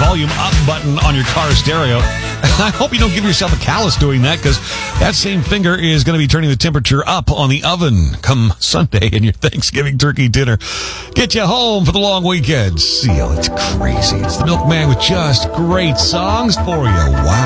volume up button on your car stereo. I hope you don't give yourself a callus doing that, because that same finger is going to be turning the temperature up on the oven come Sunday in your Thanksgiving turkey dinner. Get you home for the long weekend. See you. It's crazy. It's the Milkman with just great songs for you. Wow.